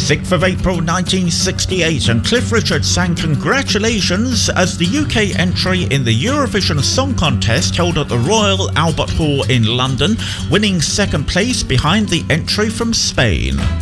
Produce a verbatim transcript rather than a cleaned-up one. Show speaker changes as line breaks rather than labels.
sixth of April nineteen sixty-eight, and Cliff Richard sang congratulations as the U K entry in the Eurovision Song Contest held at the Royal Albert Hall in London, winning second place behind the entry from Spain.